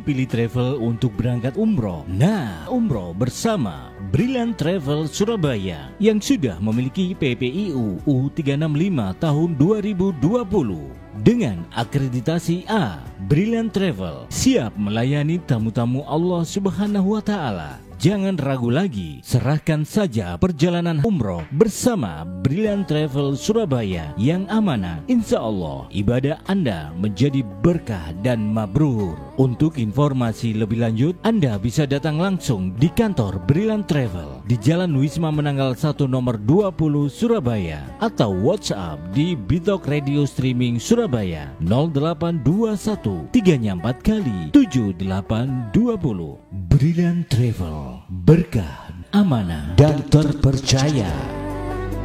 Sering pilih travel untuk berangkat umroh? Nah, umroh bersama Brilliant Travel Surabaya yang sudah memiliki PPIU U365 tahun 2020. Dengan akreditasi A, Brilliant Travel siap melayani tamu-tamu Allah Subhanahu wa Ta'ala. Jangan ragu lagi, serahkan saja perjalanan umroh bersama Brilliant Travel Surabaya yang amanah. Insya Allah ibadah Anda menjadi berkah dan mabrur. Untuk informasi lebih lanjut, Anda bisa datang langsung di kantor Brilliant Travel di Jalan Wisma Menanggal 1 nomor 20 Surabaya, atau WhatsApp di Bitok Radio Streaming Surabaya 0821 3 kali 7820. Brilliant Travel, berkah, amanah, dan terpercaya.